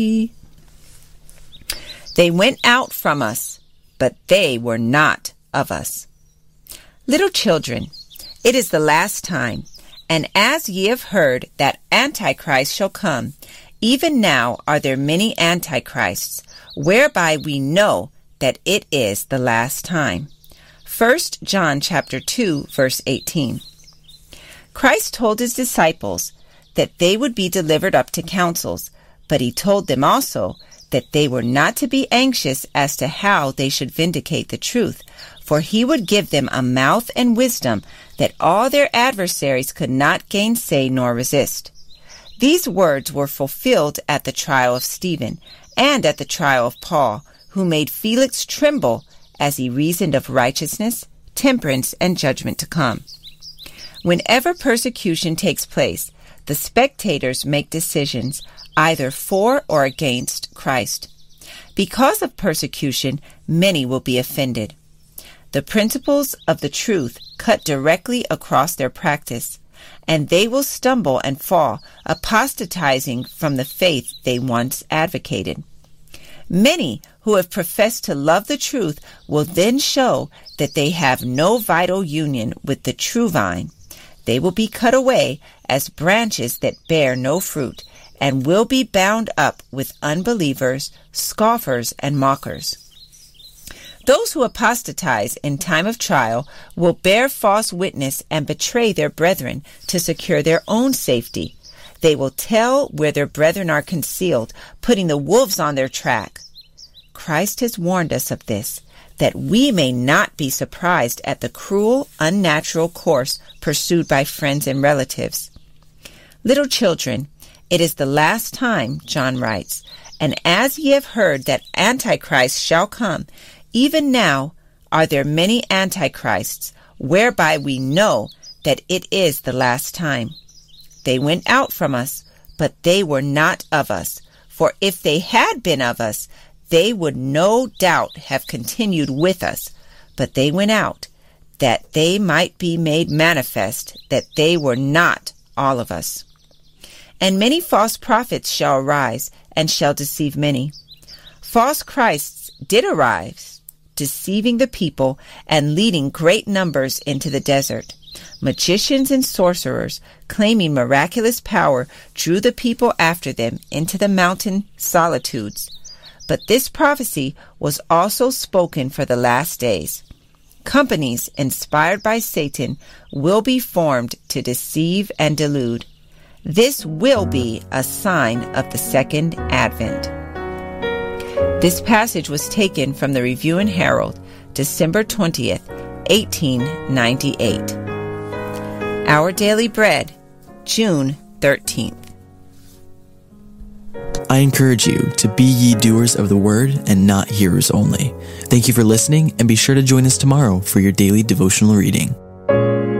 They went out from us, but they were not of us. Little children, it is the last time, and as ye have heard that Antichrist shall come, even now are there many Antichrists, whereby we know that it is the last time. 1 John chapter 2, verse 18. Christ told his disciples that they would be delivered up to councils, but he told them also that they were not to be anxious as to how they should vindicate the truth, for he would give them a mouth and wisdom that all their adversaries could not gainsay nor resist. These words were fulfilled at the trial of Stephen and at the trial of Paul, who made Felix tremble as he reasoned of righteousness, temperance, and judgment to come. Whenever persecution takes place, the spectators make decisions either for or against Christ. Because of persecution, many will be offended. The principles of the truth cut directly across their practice, and they will stumble and fall, apostatizing from the faith they once advocated. Many who have professed to love the truth will then show that they have no vital union with the true vine. They will be cut away as branches that bear no fruit, and will be bound up with unbelievers, scoffers, and mockers. Those who apostatize in time of trial will bear false witness and betray their brethren to secure their own safety. They will tell where their brethren are concealed, putting the wolves on their track. Christ has warned us of this, that we may not be surprised at the cruel, unnatural course pursued by friends and relatives. Little children, it is the last time, John writes, and as ye have heard that Antichrist shall come, even now are there many Antichrists, whereby we know that it is the last time. They went out from us, but they were not of us. For if they had been of us, they would no doubt have continued with us. But they went out, that they might be made manifest that they were not all of us. And many false prophets shall arise, and shall deceive many. False Christs did arise, deceiving the people, and leading great numbers into the desert. Magicians and sorcerers, claiming miraculous power, drew the people after them into the mountain solitudes. But this prophecy was also spoken for the last days. Companies inspired by Satan will be formed to deceive and delude. This will be a sign of the second advent. This passage was taken from the Review and Herald, December 20th, 1898. Our Daily Bread, June 13th. I encourage you to be ye doers of the word and not hearers only. Thank you for listening, and be sure to join us tomorrow for your daily devotional reading.